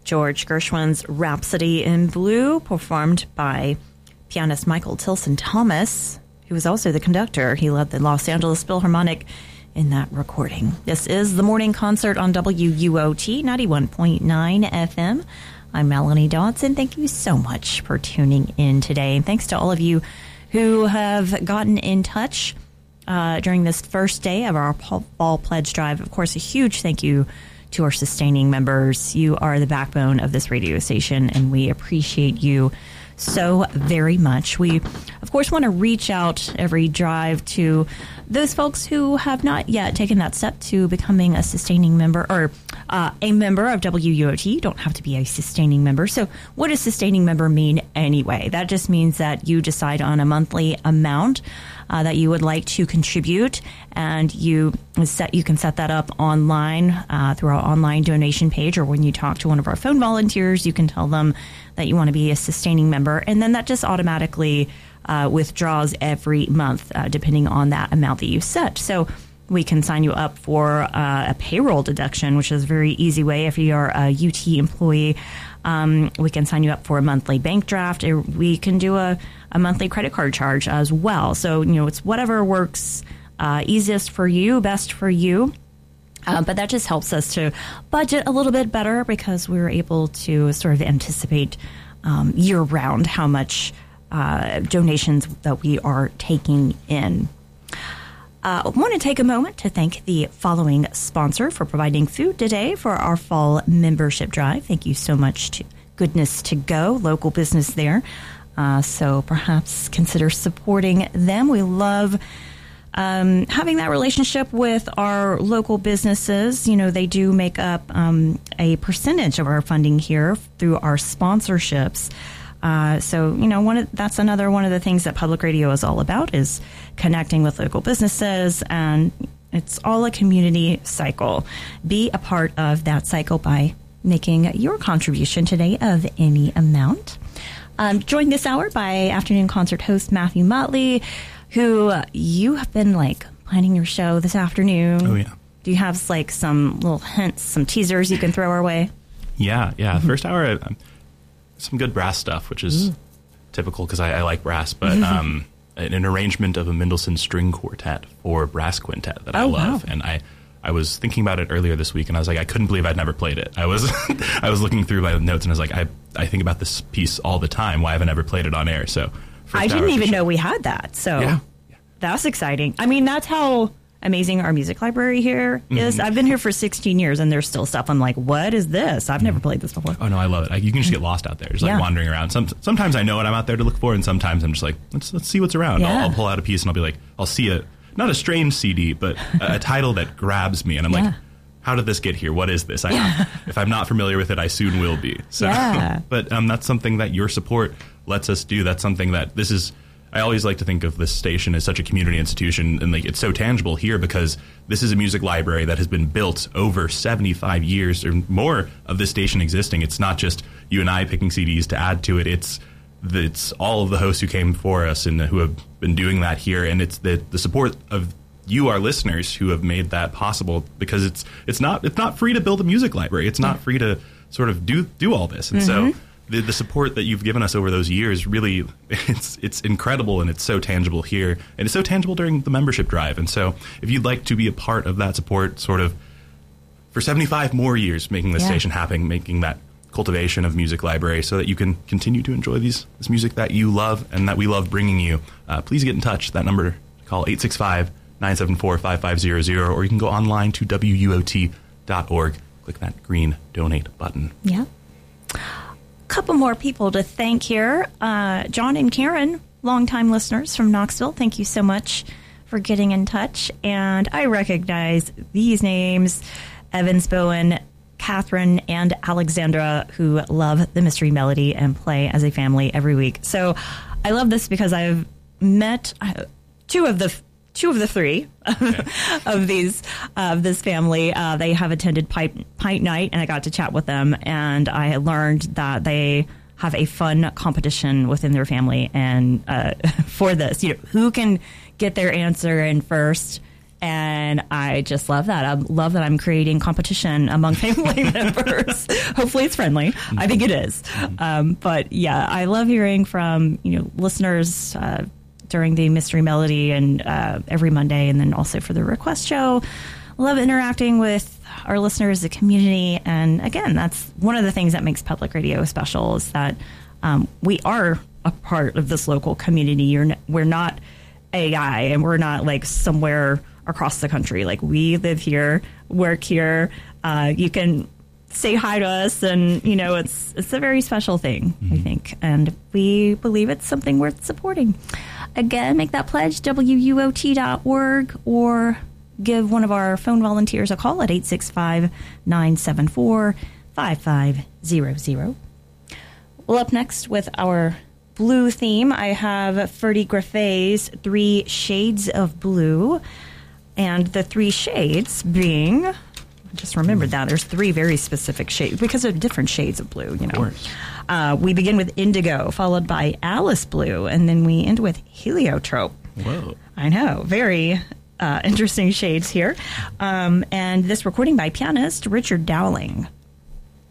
George Gershwin's Rhapsody in Blue, performed by pianist Michael Tilson Thomas, who was also the conductor. He led the Los Angeles Philharmonic in that recording. This is the morning concert on WUOT 91.9 FM. I'm Melanie Dodson. Thank you so much for tuning in today. And thanks to all of you who have gotten in touch during this first day of our Fall Pledge Drive. Of course, a huge thank you to our sustaining members. You are the backbone of this radio station, and we appreciate you so very much. We, of course, want to reach out every drive to those folks who have not yet taken that step to becoming a sustaining member or a member of WUOT. You don't have to be a sustaining member. So what does sustaining member mean anyway? That just means that you decide on a monthly amount that you would like to contribute, and you can set that up online through our online donation page, or when you talk to one of our phone volunteers, you can tell them that you want to be a sustaining member, and then that just automatically withdraws every month depending on that amount that you set. So we can sign you up for a payroll deduction, which is a very easy way. If you are a UT employee, we can sign you up for a monthly bank draft. Or we can do a monthly credit card charge as well. So, it's whatever works easiest for you, best for you. But that just helps us to budget a little bit better, because we're able to sort of anticipate year-round how much donations that we are taking in. I want to take a moment to thank the following sponsor for providing food today for our fall membership drive. Thank you so much to Goodness to Go, local business there. So perhaps consider supporting them. We love having that relationship with our local businesses. They do make up a percentage of our funding here through our sponsorships. So, that's another one of the things that public radio is all about, is connecting with local businesses, and it's all a community cycle. Be a part of that cycle by making your contribution today of any amount. Joined this hour by afternoon concert host Matthew Motley, who you have been planning your show this afternoon. Oh, yeah. Do you have some little hints, some teasers you can throw our way? Yeah. Mm-hmm. First hour, some good brass stuff, which is typical because I like brass, but an arrangement of a Mendelssohn string quartet for brass quintet that I love. Wow. And I was thinking about it earlier this week, and I was like, I couldn't believe I'd never played it. I was looking through my notes, and I was like, I think about this piece all the time. Why haven't I ever played it on air? So I didn't even know we had that. So yeah. That's exciting. I mean, that's how amazing our music library here is. I've been here for 16 years, and there's still stuff I'm like, what is this? I've never played this before. Oh, no, I love it. You can just get lost out there, just wandering around. Sometimes I know what I'm out there to look for, and sometimes I'm just like, let's see what's around. Yeah. I'll pull out a piece, and I'll be like, I'll see not a strange CD, but a title that grabs me, and I'm like, how did this get here? What is this? If I'm not familiar with it, I soon will be. So, but that's something that your support lets us do. That's something that I always like to think of this station as such a community institution, and it's so tangible here because this is a music library that has been built over 75 years or more of this station existing. It's not just you and I picking CDs to add to it. It's all of the hosts who came before us and who have been doing that here, and it's the support of you, our listeners, who have made that possible, because it's not free to build a music library. It's not free to sort of do all this, and so. The support that you've given us over those years, really, it's incredible, and it's so tangible here, and it's so tangible during the membership drive. And so if you'd like to be a part of that support sort of for 75 more years, making this station happen, making that cultivation of music library so that you can continue to enjoy this music that you love and that we love bringing you, please get in touch. That number, call 865-974-5500, or you can go online to WUOT.org. Click that green donate button. Yeah. Couple more people to thank here. John and Karen, longtime listeners from Knoxville, thank you so much for getting in touch. And I recognize these names: Evans Bowen, Catherine, and Alexandra, who love the Mystery Melody and play as a family every week. So I love this because I've met two of the three of this family. They have attended Pint Night, and I got to chat with them, and I learned that they have a fun competition within their family, and for this, who can get their answer in first And I just love that. I love that I'm creating competition among family members. Hopefully it's friendly. I think it is. But yeah, I love hearing from, listeners during the Mystery Melody and every Monday, and then also for the request show. I love interacting with our listeners, the community. And again, that's one of the things that makes public radio special, is that we are a part of this local community. We're not AI, and we're not like somewhere across the country. Like, we live here, work here. You can say hi to us, and it's a very special thing, I think, and we believe it's something worth supporting. Again, make that pledge, WUOT.org, or give one of our phone volunteers a call at 865-974-5500. Well, up next with our blue theme, I have Ferdy Greffet's 3 Shades of Blue. And the 3 shades being, I just remembered that, there's 3 very specific shades, because of different shades of blue, Of course. We begin with indigo, followed by Alice blue, and then we end with heliotrope. Whoa. I know, very interesting shades here. And this recording by pianist Richard Dowling.